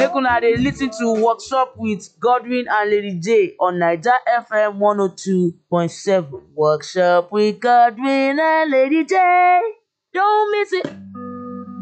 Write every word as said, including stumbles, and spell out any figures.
Make una dey listen to Workshop with Godwin and Lady J on Naija F M one oh two point seven. Workshop with Godwin and Lady J. Don't miss it.